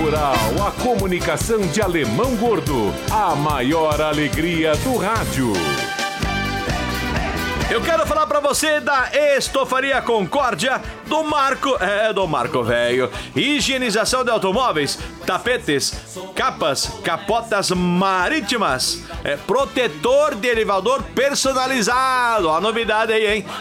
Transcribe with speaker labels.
Speaker 1: Rural, a comunicação de Alemão Gordo, a maior alegria do rádio.
Speaker 2: Eu quero falar pra você da Estofaria Concórdia, do Marco Velho. Higienização de automóveis, tapetes, capas, capotas marítimas, protetor de elevador personalizado. A novidade aí, hein?